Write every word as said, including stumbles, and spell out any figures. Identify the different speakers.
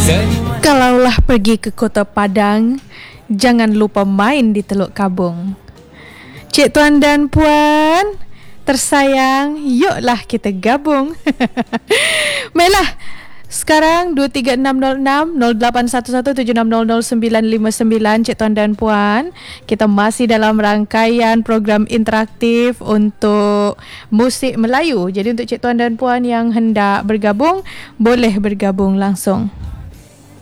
Speaker 1: Kalaulah pergi ke Kota Padang, jangan lupa main di Teluk Kabung. Cik tuan dan puan tersayang, yuklah kita gabung. Baiklah, sekarang dua tiga enam nol enam nol lapan satu satu tujuh enam nol nol sembilan lima sembilan. Cik tuan dan puan, kita masih dalam rangkaian program interaktif untuk musik Melayu. Jadi untuk cik tuan dan puan yang hendak bergabung, boleh bergabung langsung.